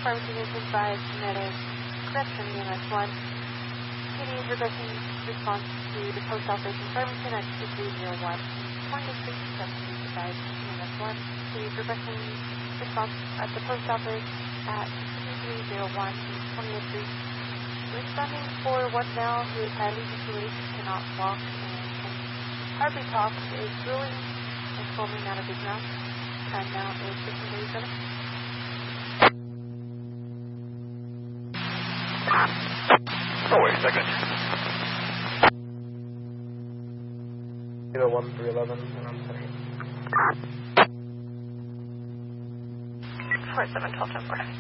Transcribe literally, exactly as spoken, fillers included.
Pharmacy is advised medic, correction, E M S one. P D is requesting response to the post office in Farmington at two three zero one. twentieth Street, seventeen advised E M S one. P D is requesting response at the post office at two three zero one, twentieth Street. Responding for one male who is highly discouraged, cannot walk, and can hardly talk, is drooling and foaming out of his mouth. Time now is fifteen thirty-seven. Oh, wait a second. zero one three eleven, and I'm sorry. four seven twelve ten four.